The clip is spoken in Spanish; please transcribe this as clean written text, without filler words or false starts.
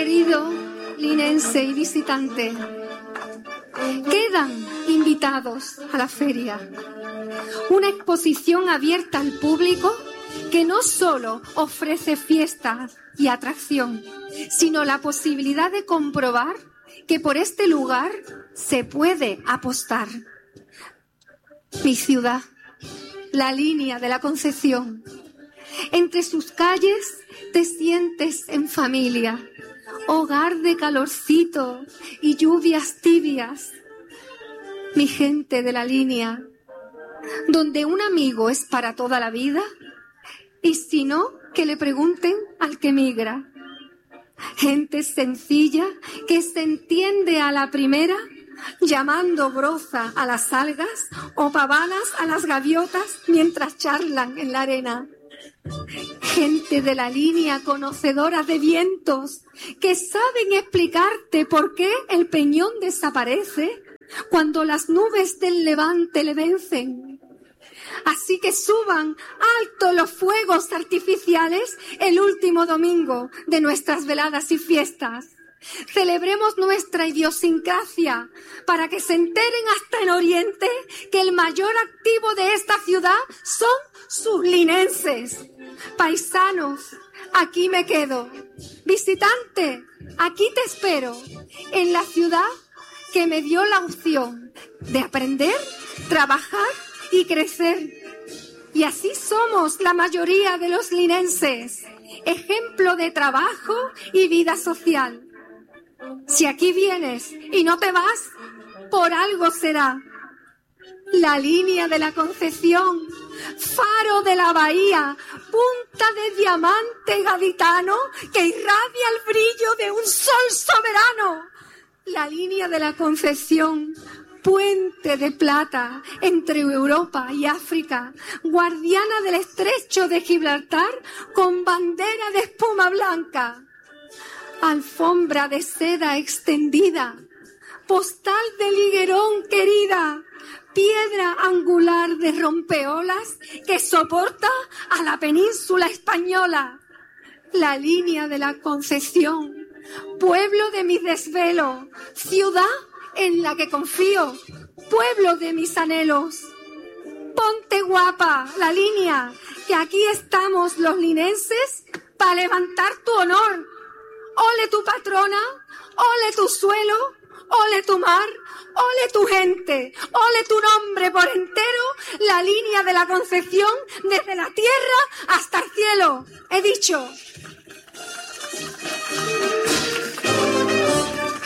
Querido linense y visitante, quedan invitados a la feria. Una exposición abierta al público que no solo ofrece fiestas y atracción, sino la posibilidad de comprobar que por este lugar se puede apostar. Mi ciudad, la línea de la Concepción. Entre sus calles te sientes en familia, hogar de calorcito y lluvias tibias. Mi gente de la línea, donde un amigo es para toda la vida, y si no, que le pregunten al que migra. Gente sencilla que se entiende a la primera, llamando broza a las algas o pavanas a las gaviotas mientras charlan en la arena. Gente de la línea conocedora de vientos que saben explicarte por qué el peñón desaparece cuando las nubes del levante le vencen. Así que suban alto los fuegos artificiales el último domingo de nuestras veladas y fiestas. Celebremos nuestra idiosincrasia para que se enteren hasta en Oriente que el mayor activo de esta ciudad son sus linenses. Paisanos, aquí me quedo. Visitante, aquí te espero. En la ciudad que me dio la opción de aprender, trabajar y crecer. Y así somos la mayoría de los linenses, ejemplo de trabajo y vida social. Si aquí vienes y no te vas, por algo será. La línea de la Concepción, faro de la bahía, punta de diamante gaditano que irradia el brillo de un sol soberano. La línea de la Concepción, puente de plata entre Europa y África, guardiana del estrecho de Gibraltar con bandera de espuma blanca. Alfombra de seda extendida, postal de liguerón querida, piedra angular de rompeolas que soporta a la península española. La línea de la Concepción, pueblo de mis desvelos, ciudad en la que confío, pueblo de mis anhelos. Ponte guapa, la línea, que aquí estamos los linenses para levantar tu honor. Ole tu patrona, ole tu suelo, ole tu mar, ole tu gente, ole tu nombre por entero, la línea de la Concepción desde la tierra hasta el cielo. He dicho.